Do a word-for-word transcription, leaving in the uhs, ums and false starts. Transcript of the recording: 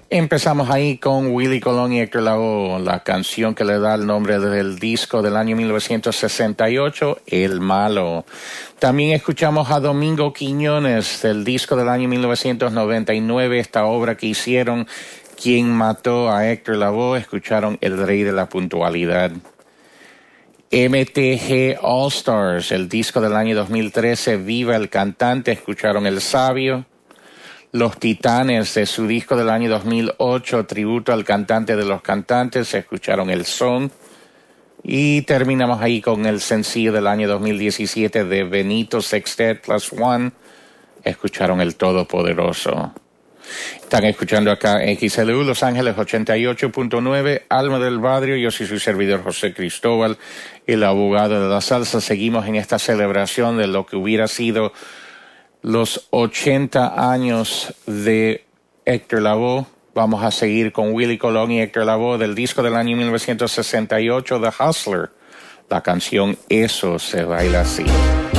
Empezamos ahí con Willie Colón y Héctor Lavoe, la canción que le da el nombre del disco del año mil novecientos sesenta y ocho, El Malo. También escuchamos a Domingo Quiñones del disco del año mil novecientos noventa y nueve, esta obra que hicieron Quien mató a Héctor Lavoe. Escucharon El Rey de la Puntualidad. M T G All Stars, el disco del año dos mil trece, Viva el Cantante. Escucharon El Sabio. Los Titanes, de su disco del año dos mil ocho, Tributo al Cantante de los Cantantes, escucharon El Son. Y terminamos ahí con el sencillo del año dos mil diecisiete de Benito Sextet Plus One, escucharon El Todopoderoso. Están escuchando acá X L U Los Ángeles ochenta y ocho punto nueve, Alma del Barrio. Yo soy su servidor José Cristóbal, el abogado de la salsa. Seguimos en esta celebración de lo que hubiera sido los ochenta años de Héctor Lavoe. Vamos a seguir con Willie Colón y Héctor Lavoe del disco del año mil novecientos sesenta y ocho, The Hustler. La canción Eso se baila así.